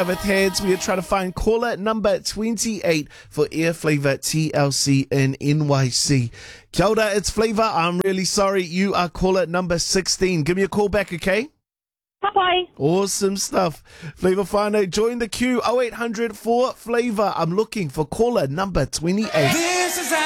With heads, we are trying to find caller number 28 for Air Flavour TLC in NYC. Kia ora, it's Flavour. I'm really sorry. You are caller number 16. Give me a call back, okay? Bye-bye. Awesome stuff. Flavour whānau, join the queue. 0800 4 Flavour. I'm looking for caller number 28.